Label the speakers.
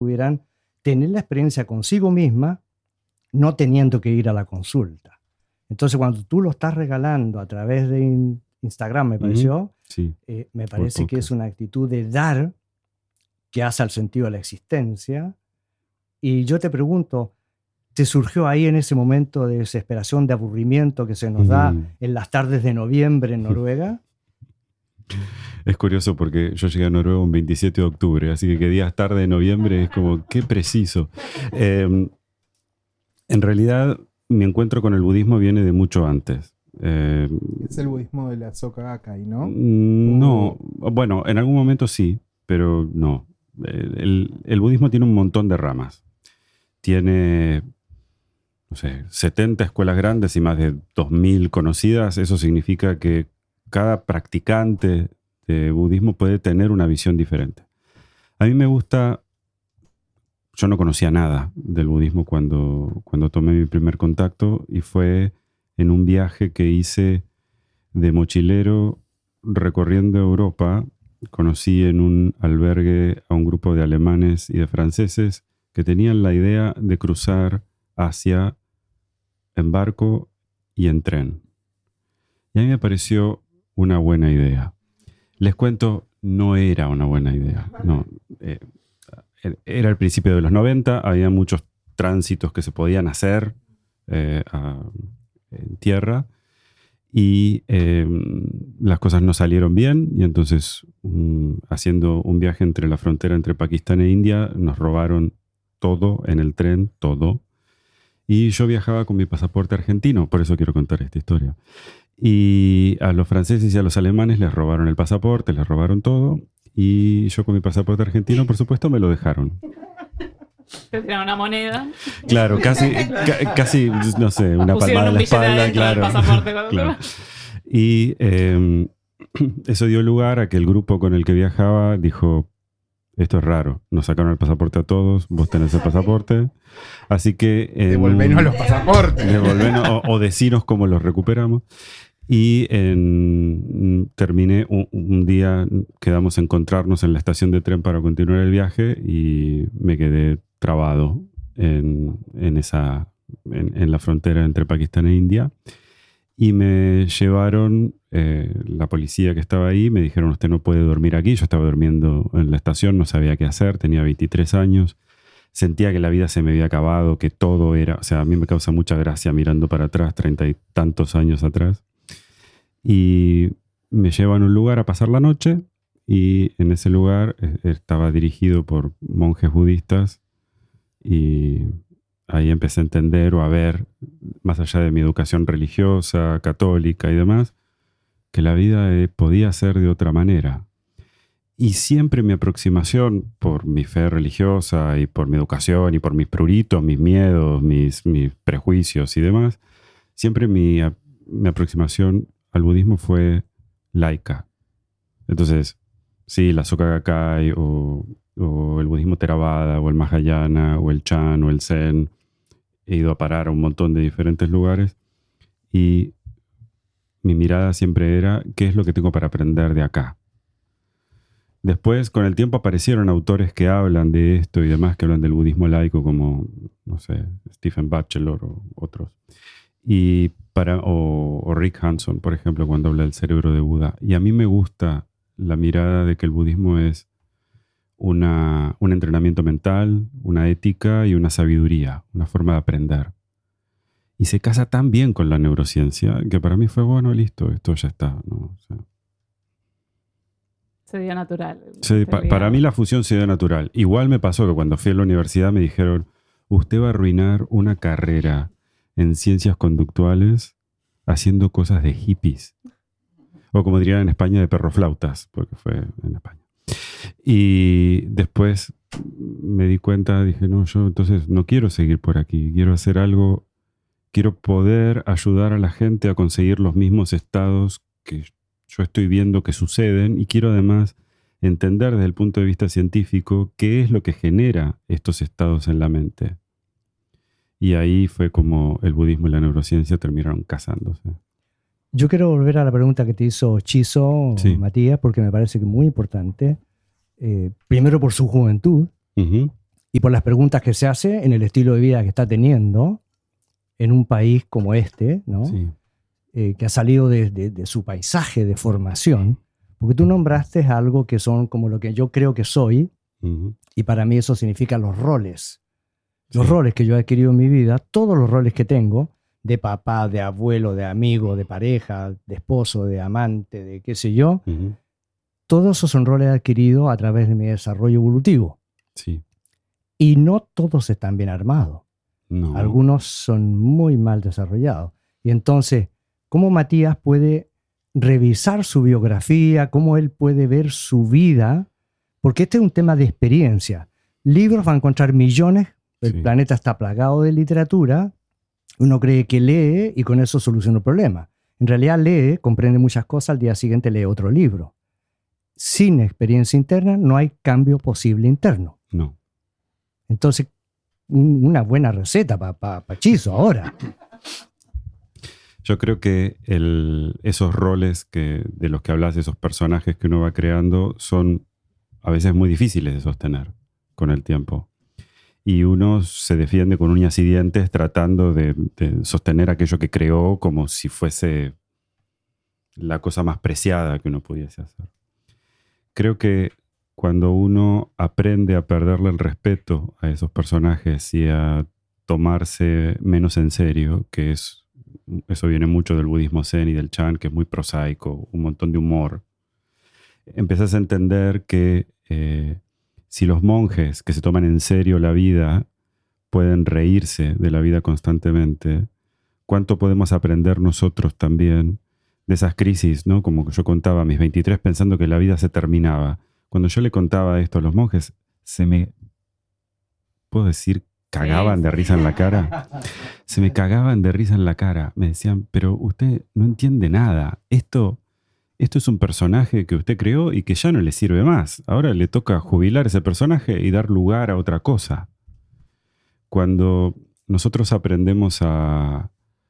Speaker 1: pudieran tener la experiencia consigo misma, no teniendo que ir a la consulta. Entonces, cuando tú lo estás regalando a través de Instagram, me pareció,
Speaker 2: sí.
Speaker 1: Me parece que es una actitud de dar que hace al sentido de la existencia. Y yo te pregunto, ¿te surgió ahí en ese momento de desesperación, de aburrimiento que se nos da en las tardes de noviembre en Noruega?
Speaker 2: Es curioso porque yo llegué a Noruega un 27 de octubre, así que días tarde de noviembre es como, qué preciso. En realidad, mi encuentro con el budismo viene de mucho antes.
Speaker 3: Es el budismo de la Soka Gakkai, ¿no?
Speaker 2: No, bueno, en algún momento sí, pero no. El budismo tiene un montón de ramas. Tiene, no sé, 70 escuelas grandes y más de 2.000 conocidas. Eso significa que cada practicante de budismo puede tener una visión diferente. A mí me gusta... Yo no conocía nada del budismo cuando tomé mi primer contacto, y fue en un viaje que hice de mochilero recorriendo Europa. Conocí en un albergue a un grupo de alemanes y de franceses que tenían la idea de cruzar Asia en barco y en tren. Y a mí me pareció una buena idea. Les cuento, no era una buena idea. No, era el principio de los 90, había muchos tránsitos que se podían hacer en tierra, y las cosas no salieron bien, y entonces haciendo un viaje entre la frontera entre Pakistán e India nos robaron todo en el tren, todo, y yo viajaba con mi pasaporte argentino, por eso quiero contar esta historia. Y a los franceses y a los alemanes les robaron el pasaporte, les robaron todo, y yo con mi pasaporte argentino, por supuesto, me lo dejaron.
Speaker 4: Te tiraron una moneda.
Speaker 2: Claro, casi, no sé, una palmada en la espalda, claro. Claro. Y eso dio lugar a que el grupo con el que viajaba dijo, esto es raro, nos sacaron el pasaporte a todos, vos tenés el pasaporte, así que...
Speaker 3: devolvenos los pasaportes.
Speaker 2: O decinos cómo los recuperamos. Y terminé un día, quedamos a encontrarnos en la estación de tren para continuar el viaje, y me quedé trabado en la frontera entre Pakistán e India. Y me llevaron, la policía que estaba ahí, me dijeron, usted no puede dormir aquí. Yo estaba durmiendo en la estación, no sabía qué hacer, tenía 23 años. Sentía que la vida se me había acabado, que todo era... O sea, a mí me causa mucha gracia mirando para atrás, 30 y tantos años atrás. Y me llevan a un lugar a pasar la noche, y en ese lugar estaba dirigido por monjes budistas, y ahí empecé a entender o a ver, más allá de mi educación religiosa, católica y demás, que la vida podía ser de otra manera. Y siempre mi aproximación, por mi fe religiosa y por mi educación y por mis pruritos, mis miedos, mis prejuicios y demás, siempre mi aproximación al budismo fue laica. Entonces, sí, la Soka Gakkai o el budismo Theravada o el Mahayana o el Chan o el Zen, he ido a parar a un montón de diferentes lugares, y mi mirada siempre era, ¿qué es lo que tengo para aprender de acá? Después, con el tiempo, aparecieron autores que hablan de esto y demás, que hablan del budismo laico, como, no sé, Stephen Batchelor o otros. O Rick Hanson, por ejemplo, cuando habla del cerebro de Buda. Y a mí me gusta la mirada de que el budismo es un entrenamiento mental, una ética y una sabiduría, una forma de aprender. Y se casa tan bien con la neurociencia que para mí fue, bueno, listo, esto ya está, ¿no? O sea,
Speaker 4: se dio natural.
Speaker 2: Sí, para mí la fusión se dio natural. Igual me pasó que cuando fui a la universidad me dijeron, usted va a arruinar una carrera en ciencias conductuales haciendo cosas de hippies. O como dirían en España, de perroflautas, porque fue en España. Y después me di cuenta, dije, no, yo entonces no quiero seguir por aquí, quiero hacer algo, quiero poder ayudar a la gente a conseguir los mismos estados que yo estoy viendo que suceden, y quiero además entender desde el punto de vista científico qué es lo que genera estos estados en la mente. Y ahí fue como el budismo y la neurociencia terminaron casándose.
Speaker 1: Yo quiero volver a la pregunta que te hizo Chizo, sí, Matías, porque me parece que es muy importante. Primero por su juventud, y por las preguntas que se hace en el estilo de vida que está teniendo en un país como este, ¿no?
Speaker 2: Sí.
Speaker 1: Que ha salido de su paisaje de formación, porque tú nombraste algo que son como lo que yo creo que soy,
Speaker 2: Ujú.
Speaker 1: y para mí eso significa los roles. Los
Speaker 2: Sí.
Speaker 1: roles que yo he adquirido en mi vida, todos los roles que tengo, de papá, de abuelo, de amigo, de pareja, de esposo, de amante, de qué sé yo,
Speaker 2: Ujú.
Speaker 1: todos esos son roles adquiridos a través de mi desarrollo evolutivo.
Speaker 2: Sí.
Speaker 1: Y no todos están bien armados.
Speaker 2: No.
Speaker 1: Algunos son muy mal desarrollados. Y entonces, ¿cómo Matías puede revisar su biografía? ¿Cómo él puede ver su vida? Porque este es un tema de experiencia. Libros va a encontrar millones. El
Speaker 2: Sí.
Speaker 1: planeta está plagado de literatura. Uno cree que lee y con eso soluciona el problema. En realidad lee, comprende muchas cosas, al día siguiente lee otro libro. Sin experiencia interna no hay cambio posible interno.
Speaker 2: No.
Speaker 1: Entonces, una buena receta para Chizo ahora.
Speaker 2: Yo creo que esos roles de los que hablas, esos personajes que uno va creando, son a veces muy difíciles de sostener con el tiempo. Y uno se defiende con uñas y dientes tratando de sostener aquello que creó como si fuese la cosa más preciada que uno pudiese hacer. Creo que cuando uno aprende a perderle el respeto a esos personajes y a tomarse menos en serio, que eso viene mucho del budismo zen y del chan, que es muy prosaico, un montón de humor, empezás a entender que si los monjes que se toman en serio la vida pueden reírse de la vida constantemente, ¿cuánto podemos aprender nosotros también de esas crisis, ¿no? Como yo contaba a mis 23 pensando que la vida se terminaba. Cuando yo le contaba esto a los monjes, ¿puedo decir, cagaban
Speaker 4: Sí.
Speaker 2: de risa en la cara? Se me cagaban de risa en la cara. Me decían, pero usted no entiende nada. Esto es un personaje que usted creó y que ya no le sirve más. Ahora le toca jubilar ese personaje y dar lugar a otra cosa. Cuando nosotros aprendemos a